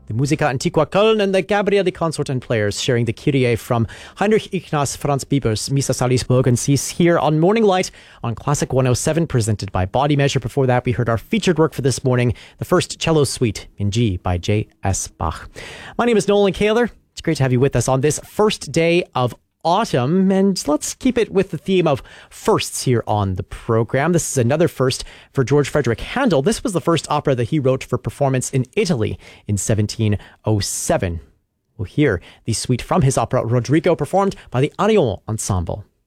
The Musica Antiqua Köln and the Gabrieli Consort and Players sharing the Kyrie from Heinrich Ignaz Franz Bieber's Missa Salisburg and Cease here on Morning Light on Classic 107, presented by Body Measure. Before that, we heard our featured work for this morning, the first cello suite in G by J.S. Bach. My name is Nolan Kaler. It's great to have you with us on this first day of autumn, and let's keep it with the theme of firsts here on the program. This is another first for George Frederick Handel. This was the first opera that he wrote for performance in Italy in 1707. We'll hear the suite from his opera Rodrigo, performed by the Arion Ensemble.